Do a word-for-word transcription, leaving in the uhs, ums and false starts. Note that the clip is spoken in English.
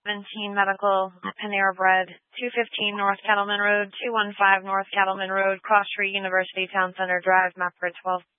seventeen Medical, Panera Bread, two fifteen North Cattleman Road, two one five North Cattleman Road, Cross Street, University Town Center Drive, map for twelve.